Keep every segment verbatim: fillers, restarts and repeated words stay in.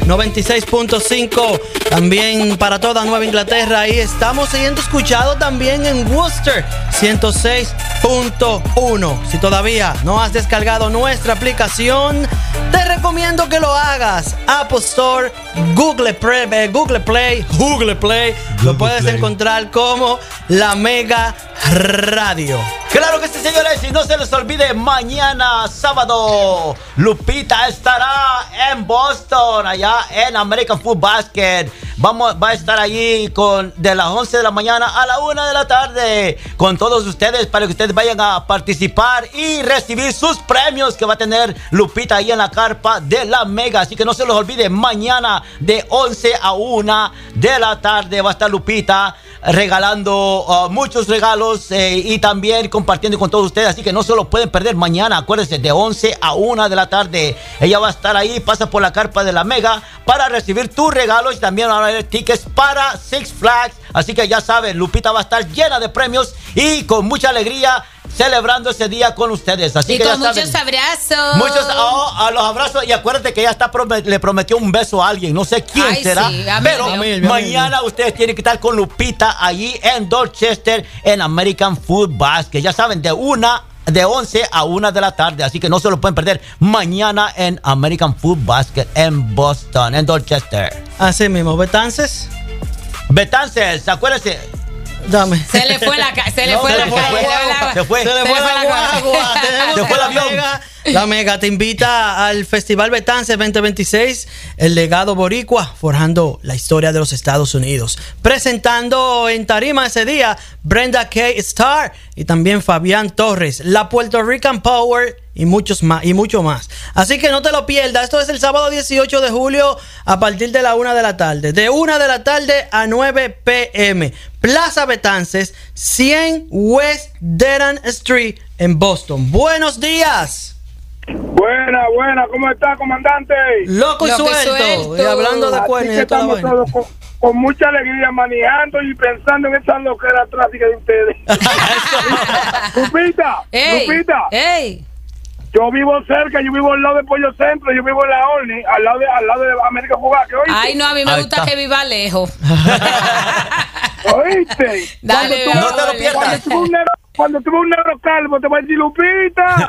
noventa y seis punto cinco, también para toda Nueva Inglaterra. Y estamos siendo escuchados también en Worcester, ciento seis punto uno. Si todavía no has descargado nuestra aplicación, te recomiendo que lo hagas. Apple Store, Google Play, eh, Google Play, Google Play. Google lo puedes Play. encontrar como La Mega Radio. Claro que sí, señores, y no se les olvide, mañana sábado Lupita estará en Boston, allá en American Food Basket. Vamos, va a estar allí con, de las once de la mañana a la una de la tarde con todos ustedes para que ustedes vayan a participar y recibir sus premios que va a tener Lupita ahí en la carpa de La Mega. Así que no se los olvide, mañana de once a una de la tarde va a estar Lupita regalando uh, muchos regalos eh, y también compartiendo con todos ustedes, así que no se lo pueden perder mañana. Acuérdense, de once a una de la tarde ella va a estar ahí. Pasa por la carpa de La Mega para recibir tus regalos y también van a haber tickets para Six Flags, así que ya saben, Lupita va a estar llena de premios y con mucha alegría celebrando ese día con ustedes. Así y que con ya muchos saben, abrazos. Muchos oh, a los abrazos. Y acuérdate que ella está promet- le prometió un beso a alguien. No sé quién Ay, será. sí, a mí, pero a mí, a mí, mañana a mí. ustedes tienen que estar con Lupita allí en Dorchester, en American Food Basket. Ya saben, de una de once a una de la tarde, así que no se lo pueden perder mañana en American Food Basket en Boston, en Dorchester. Así mismo, Betances. Betances, acuérdense. Dame. Se le fue la ca- se le No, fue se la le fue, calle. se fue. Se le fue la guagua. Tenemos Se fue el la avión. Mega, la Mega te invita al Festival Betances veinte veintiséis, el legado boricua, forjando la historia de los Estados Unidos. Presentando en tarima ese día Brenda K. Starr y también Fabián Torres, la Puerto Rican Power y muchos más y mucho más. Así que no te lo pierdas. Esto es el sábado dieciocho de julio a partir de la una de la tarde. De una de la tarde a nueve p.m. Plaza Betances, cien West Deran Street en Boston. Buenos días. Buena, buena, ¿cómo está, comandante? Loco y Loco y suelto. suelto. Y hablando de Así cuernos y que de toda la estamos vaina. todos con, con mucha alegría manejando y pensando en esa loquera trágica de ustedes. Lupita, Ey, Lupita, ey. yo vivo cerca, yo vivo al lado de Pollo Centro, yo vivo en la Orly, al lado de, al lado de América Jugar, ¿qué oíste? Ay, no, a mí me Ahí gusta está. que viva lejos. ¿Oíste? Dale, Cuando no te lo pierdas. Cuando tuve un negro, cuando tuve un negro calvo, te voy a decir, Lupita.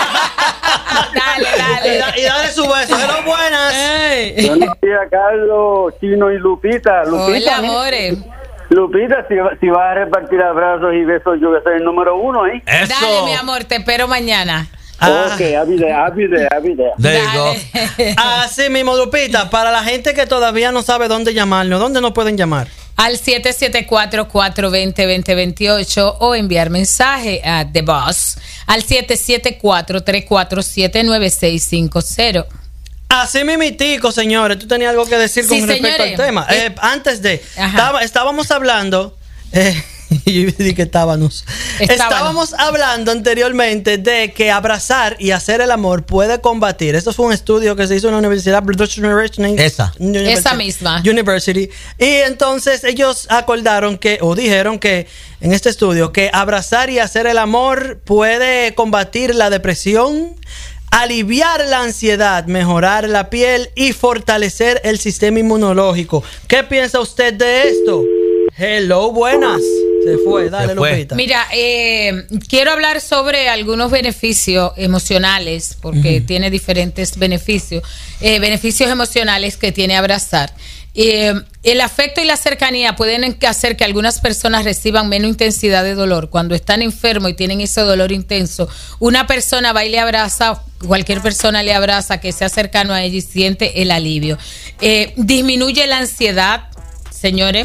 Dale, Y, dale. da- y dale su beso. Hello, buenas. Ey. Buenos días, Carlos, Chino y Lupita. Lupita, Hola, amores. Lupita, si, si vas a repartir abrazos y besos, yo voy a ser el número uno, ¿eh? Eso. Dale, mi amor, te espero mañana. Ah. Ok, happy day, happy day, happy day. There you go. Dale. Así mismo, Lupita, para la gente que todavía no sabe dónde llamarnos, ¿dónde nos pueden llamar? Al siete siete cuatro, cuatro dos cero, dos cero dos ocho o enviar mensaje a The Boss al siete siete cuatro, tres cuatro siete, nueve seis cinco cero. Así mimitico, señores. Tú tenías algo que decir Sí, con respecto señores. al tema. Eh, Eh, antes de, Ajá. estaba- estábamos hablando. Eh, y yo dije que estábamos. Estábamos. Estábamos hablando anteriormente de que abrazar y hacer el amor puede combatir. Esto fue un estudio que se hizo en la Universidad British University. Esa. University- Esa misma. University. Y entonces ellos acordaron que, o dijeron que en este estudio, que abrazar y hacer el amor puede combatir la depresión, aliviar la ansiedad, mejorar la piel y fortalecer el sistema inmunológico. ¿Qué piensa usted de esto? Hello, buenas. Se fue, dale, Se fue. Lupita. Mira, eh, quiero hablar sobre algunos beneficios emocionales, porque uh-huh. tiene diferentes beneficios, eh, beneficios emocionales que tiene abrazar. Eh, el afecto y la cercanía pueden hacer que algunas personas reciban menos intensidad de dolor. Cuando están enfermos y tienen ese dolor intenso, una persona va y le abraza, cualquier persona le abraza que sea cercano a ella y siente el alivio. Eh, disminuye la ansiedad, señores.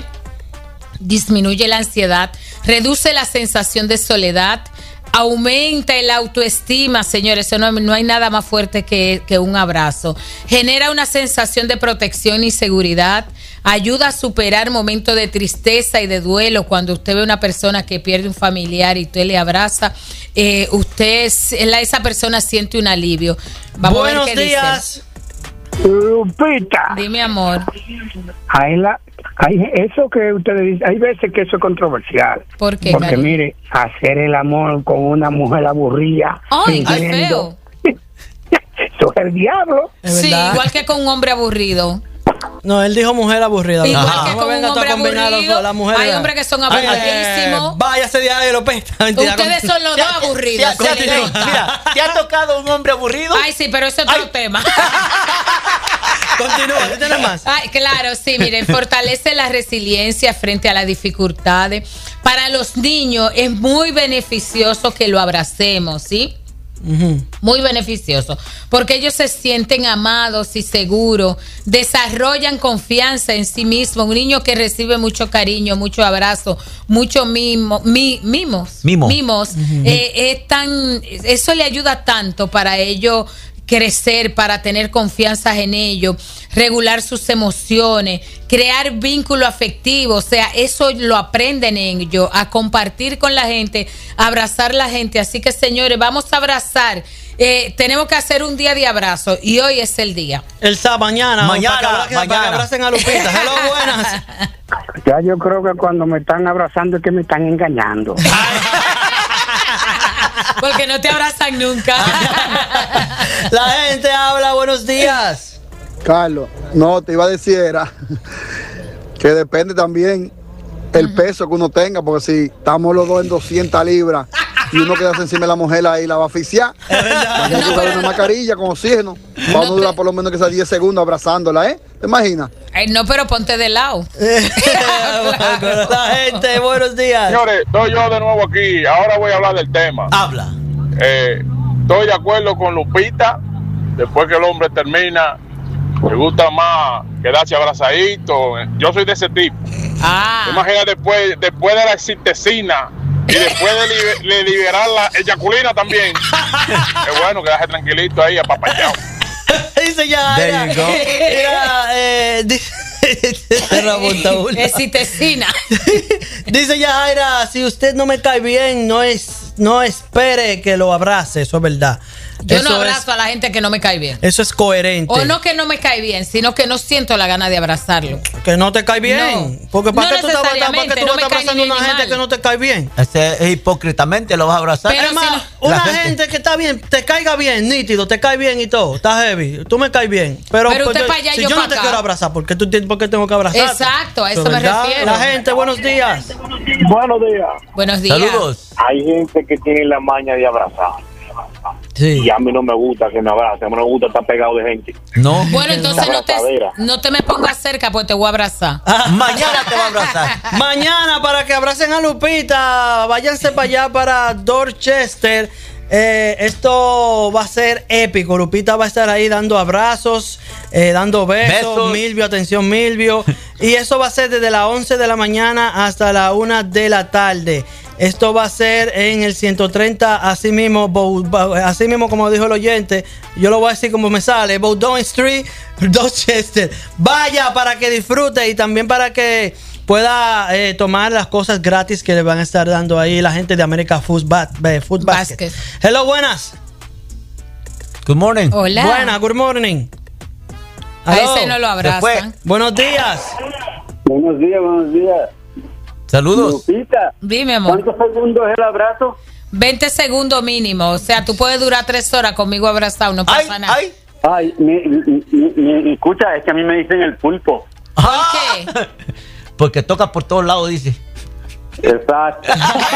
Disminuye la ansiedad, reduce la sensación de soledad, aumenta el autoestima, señores. Eso no, no hay nada más fuerte que, que un abrazo. Genera una sensación de protección y seguridad. Ayuda a superar momentos de tristeza y de duelo. Cuando usted ve a una persona que pierde un familiar y usted le abraza, eh, usted, esa persona siente un alivio. Vamos Buenos a ver qué días. dice. Lupita. Dime, amor. Hay, la, hay eso que ustedes dicen, hay veces que eso es controversial. ¿Por qué, Porque cariño? mire, hacer el amor con una mujer aburrida. Ay, qué fingiendo, feo. Eso es el diablo. ¿Es Sí, verdad? igual que con un hombre aburrido. No, él dijo mujer aburrida. Igual Ajá. que No con un venga tú a hombre combinar los- aburrido. las mujeres. Hay hombres que son Ay, aburridísimos. eh, váyase de ahí, Lopeta. Mentira, Ustedes con- son los dos aburridos. ¿Te ha- se te- le nota. mira, ¿te ha tocado un hombre aburrido? Ay, sí, pero eso es otro tema. Continúa, ¿qué tienes más? Ay, claro, sí, miren, fortalece la resiliencia frente a las dificultades. Para los niños es muy beneficioso que lo abracemos, ¿sí? Ujú. Muy beneficioso, porque ellos se sienten amados y seguros, desarrollan confianza en sí mismos. Un niño que recibe mucho cariño, mucho abrazo, mucho mimo, mi, mimos, Mimo. mimos, eh, es tan, eso le ayuda tanto para ellos crecer, para tener confianza en ellos, regular sus emociones, crear vínculo afectivo. O sea, eso lo aprenden en ellos, a compartir con la gente, a abrazar la gente. Así que, señores, vamos a abrazar. Eh, tenemos que hacer un día de abrazo y hoy es el día. El sábado, mañana. Mañana, para que, para que mañana. abracen a Lupita. Hello, buenas. Ya yo creo que cuando me están abrazando es que me están engañando. Porque no te abrazan nunca. La gente habla, buenos días. Carlos, no, te iba a decir era que depende también el peso que uno tenga, porque si estamos los dos en doscientas libras y uno queda encima de la mujer ahí, la va a asfixiar. Vamos No, a usar pero- una mascarilla con oxígeno. Vamos a durar por lo menos que sea diez segundos abrazándola, ¿eh? ¿Te imaginas? Ay, no, pero ponte de lado. La gente, buenos días. Señores, estoy yo de nuevo aquí. Ahora voy a hablar del tema. Habla. Eh, estoy de acuerdo con Lupita. Después que el hombre termina, me gusta más quedarse abrazadito. Yo soy de ese tipo. Ah. Imagina después, después de la excitecina y después de libe- de liberar la eyaculina también. Es bueno quedarse tranquilito ahí, apapachado. Dice ya. There Mira, you go. mira, eh, dice, Ramón Taula. Excitecina. Dice Yajaira, si usted no me cae bien, no es, no espere que lo abrace, eso es verdad. Yo eso no abrazo es, a la gente que no me cae bien. eso es coherente. O no que no me cae bien, sino que no siento la gana de abrazarlo. Que no te cae bien. No. Porque ¿para No qué tú estás ¿para qué necesariamente, tú no vas a me cae abrazando a ni una bien ni gente mal. que no te cae bien? Ese es hipócritamente, lo vas a abrazar. Pero Es más, si no- una La gente... gente- que está bien, te caiga bien, nítido, te cae bien y todo, está heavy, tú me caes bien. Pero, Pero usted pues, pa' allá, si yo yo no pa' te acá. quiero abrazar, ¿por qué, tú, tienes- por qué tengo que abrazar? Exacto, a eso me refiero. La gente, buenos días. Buenos días. Buenos días. Saludos. Hay gente que tiene la maña de abrazar. Sí. Y a mí no me gusta que me abracen. A mí no me gusta estar pegado de gente. No. Bueno, entonces no te, Abrazadera. no te me pongas cerca porque te voy a abrazar. Mañana te va a abrazar. Mañana, para que abracen a Lupita, váyanse para allá, para Dorchester. Eh, esto va a ser épico. Lupita va a estar ahí dando abrazos, eh, dando besos, Besos. Milvio, atención Milvio. Y eso va a ser desde las once de la mañana hasta la una de la tarde. Esto va a ser en el ciento treinta, así mismo, Bow- Bow- así mismo como dijo el oyente. Yo lo voy a decir como me sale: Bowdoin Street, Dorchester. Vaya para que disfrute y también para que pueda eh, tomar las cosas gratis que le van a estar dando ahí la gente de America Food, Ba- eh, Food Basket. Basket. Hello, buenas. Good morning. Hola. Buenas, good morning. A Hello. ese no lo fue. abrazan. Buenos días. Buenos días, buenos días. Saludos. Lupita, Dime, amor. ¿cuántos segundos es el abrazo? veinte segundos mínimo. O sea, tú puedes durar tres horas conmigo abrazado, no Ay, pasa nada. ay. Ay, mi, mi- mi- mi- escucha, es que a mí me dicen el pulpo. ¿Por qué? Porque toca por todos lados, dice. Exacto.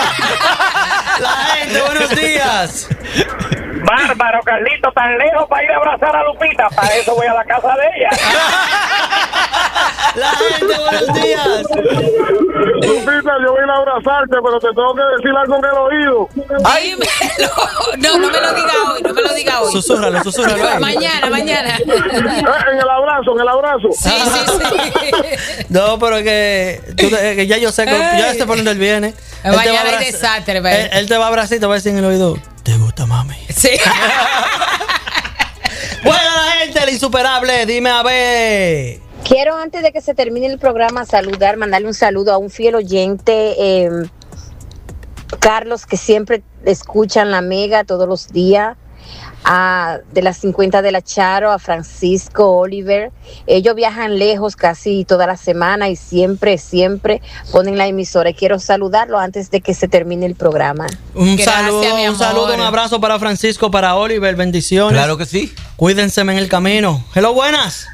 La gente, buenos días. Bárbaro, Carlito, tan lejos para ir a abrazar a Lupita. Para eso voy a la casa de ella. La gente, buenos días. Lupita, yo voy a abrazarte, pero te tengo que decir algo en el oído. Dímelo. No, no me lo diga hoy, no me lo diga hoy. Susúrralo, susúrralo ahí. Mañana, mañana. En el abrazo, en el abrazo. Sí, sí, sí. No, pero que, tú te- que ya yo sé que ya sé por dónde él viene. Él te va a Mañana hay abrazar- desastre, ve. él, él te va a abrazar y te va a decir en el oído: ¿te gusta, mami? Sí. Bueno, la gente, el insuperable, dime a ver. Quiero, antes de que se termine el programa, saludar, mandarle un saludo a un fiel oyente, eh, Carlos, que siempre escuchan la Mega todos los días, a, de las cincuenta de la Charo, a Francisco, Oliver. Ellos viajan lejos casi toda la semana y siempre, siempre ponen la emisora. Y quiero saludarlo antes de que se termine el programa. Un Gracias, saludo, mi un amor. saludo, un abrazo para Francisco, para Oliver, bendiciones. Claro que sí. Cuídense en el camino. Hello, buenas.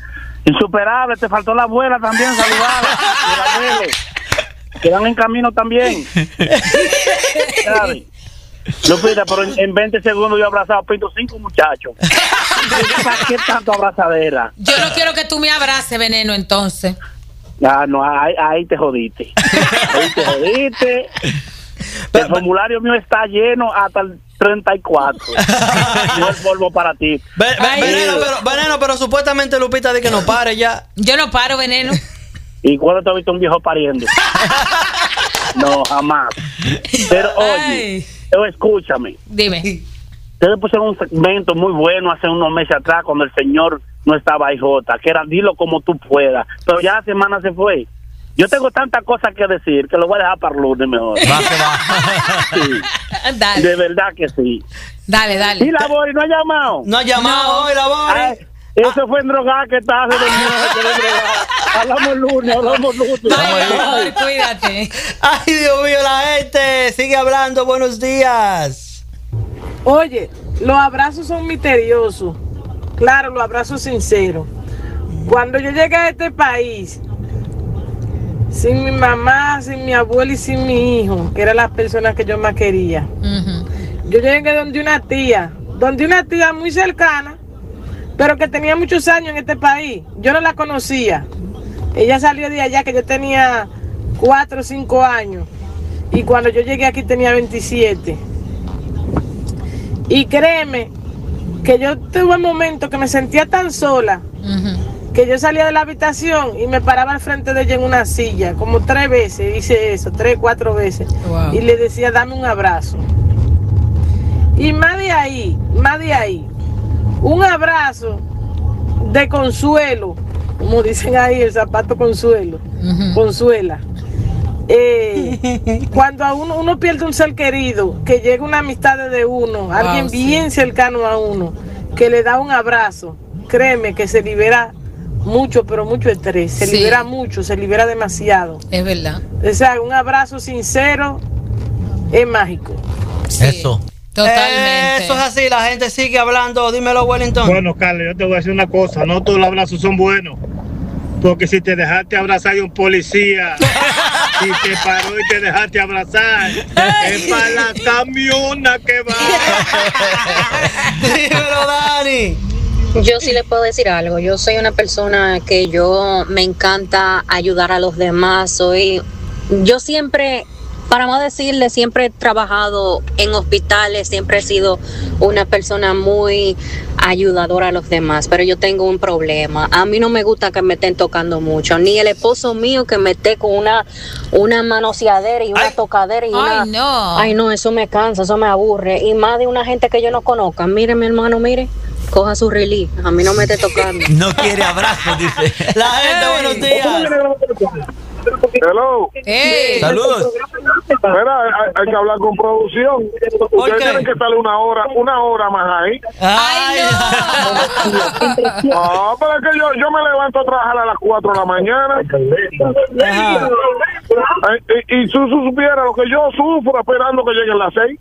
Insuperable, te faltó la abuela también, saludarla. Que van en camino también. ¿Sabes? Lupita, pero en, en veinte segundos yo he abrazado a Pinto cinco muchachos. ¿Para qué tanto abrazadera? Yo no quiero que tú me abraces, Veneno, entonces. Ah, no, ahí, ahí te jodiste. Ahí te jodiste. El formulario mío está lleno hasta el treinta y cuatro. No es polvo para ti. Ven, ven, veneno, pero, veneno, pero supuestamente Lupita dice que no pare ya. Yo no paro, Veneno. ¿Y cuándo te has visto un viejo pariendo? No, jamás. Pero oye, Ay. escúchame. Dime. Ustedes pusieron un segmento muy bueno hace unos meses atrás cuando el señor no estaba ahí, Jota, que era dilo como tú puedas. Pero ya la semana se fue. Yo tengo tantas cosas que decir que lo voy a dejar para el lunes mejor. Va, que va. Sí. Dale. De verdad que sí. Dale, dale. ¿Y la Bori no ha llamado? No ha llamado hoy, la Bori. Eso ah. fue en drogar que estás de Hablamos el lunes, hablamos el lunes. Ay, cuídate. Ay, Dios mío, la gente sigue hablando. Buenos días. Oye, los abrazos son misteriosos. Claro, los abrazos sinceros. Cuando yo llegué a este país, sin mi mamá, sin mi abuela y sin mi hijo, que eran las personas que yo más quería, uh-huh. yo llegué donde una tía, donde una tía muy cercana, pero que tenía muchos años en este país. Yo no la conocía. Ella salió de allá que yo tenía cuatro o cinco años. Y cuando yo llegué aquí tenía veintisiete. Y créeme que yo tuve un momento que me sentía tan sola, uh-huh. que yo salía de la habitación y me paraba al frente de ella en una silla. Como tres veces hice eso, tres, cuatro veces. Wow. Y le decía, dame un abrazo. Y más de ahí, más de ahí. Un abrazo de consuelo, como dicen ahí, el zapato consuelo, uh-huh. consuela. Eh, cuando a uno, uno pierde un ser querido, que llega una amistad de uno, wow, alguien sí. bien cercano a uno, que le da un abrazo, créeme que se libera mucho, pero mucho estrés, se sí. libera mucho, se libera demasiado. Es verdad. O sea, un abrazo sincero es mágico. Sí. Eso. Totalmente. Eso es así, la gente sigue hablando. Dímelo, Wellington. Bueno, Carlos, yo te voy a decir una cosa. No todos los abrazos son buenos. Porque si te dejaste abrazar de un policía y te paró y te dejaste abrazar, es para la camiona que va. Dímelo, Dani. Yo sí les puedo decir algo. Yo soy una persona que yo me encanta ayudar a los demás. Soy, yo siempre... Para más decirle, siempre he trabajado en hospitales, siempre he sido una persona muy ayudadora a los demás, pero yo tengo un problema. A mí no me gusta que me estén tocando mucho, ni el esposo mío que me esté con una, una manoseadera y una ay. tocadera y una... Ay, no. Ay, no, eso me cansa, eso me aburre. Y más de una gente que yo no conozca. Mire, mi hermano, mire. Coja su relief, a mí no me esté tocando. No quiere abrazo, dice. La gente, buenos días. Hello. Hey. Saludos. Mira, hay, hay que hablar con producción. Ustedes tienen que estar una hora, una hora más ahí. Ay, no. No, pero es que yo, yo me levanto a trabajar a las cuatro de la mañana. Y, y, y tú supieras lo que yo sufro esperando que lleguen las seis.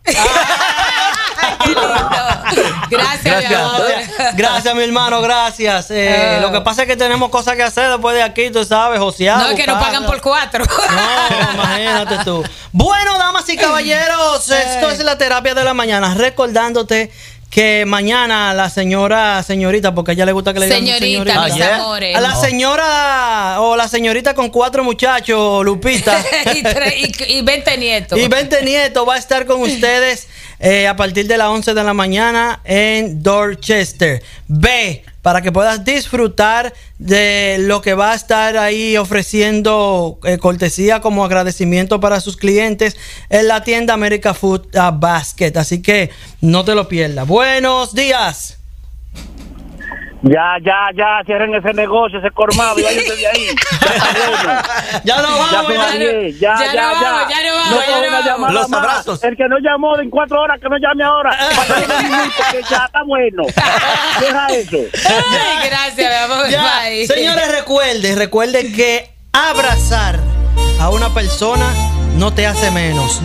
Gracias, gracias, mi amor. Gracias, mi hermano, gracias. Eh, uh, lo que pasa es que tenemos cosas que hacer después de aquí, tú sabes, josear. No, es que nos pagan por cuatro. No, imagínate tú. Bueno, damas y caballeros, esto es la terapia de la mañana. Recordándote que mañana la señora, señorita, porque a ella le gusta que le digan señorita, señorita. mis yeah. amores. A la señora o la señorita con cuatro muchachos, Lupita. y, tre- y, y veinte nietos. Y veinte nietos va a estar con ustedes eh, a partir de las once de la mañana en Dorchester. Ve para que puedas disfrutar de lo que va a estar ahí ofreciendo eh, cortesía como agradecimiento para sus clientes en la tienda America Food uh, Basket. Así que no te lo pierdas. Buenos días. Ya, ya, ya, cierren ese negocio, ese colmado y váyanse de ahí. Ya no vamos, ya, ya, ya, ya, ya, ya, no vamos, ya no vamos, no ya no vamos. Los más. Abrazos. El que no llamó en cuatro horas, que no llame ahora. Porque ya está bueno. Deja eso. Ay, gracias, mi amor. Ya. Bye. Señores, recuerden, recuerden que abrazar a una persona no te hace menos.